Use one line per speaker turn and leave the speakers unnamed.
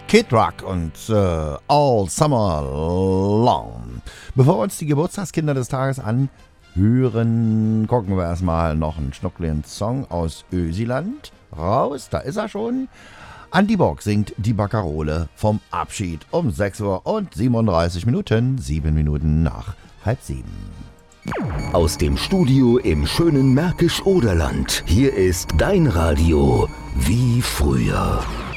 Kid Rock und All Summer Long. Bevor wir uns die Geburtstagskinder des Tages anhören, gucken wir erstmal noch einen schnuckligen Song aus Ösiland raus. Da ist er schon. Andi Bock singt die Baccarole vom Abschied um 6:37 Minuten, 7 Minuten nach 6:30.
Aus dem Studio im schönen Märkisch-Oderland. Hier ist dein Radio wie früher.